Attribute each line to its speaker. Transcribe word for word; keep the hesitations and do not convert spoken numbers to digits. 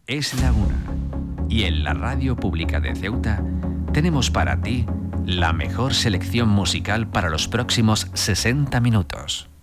Speaker 1: Es la una. Y en la Radio Pública de Ceuta tenemos para ti la mejor selección musical para los próximos sesenta minutos.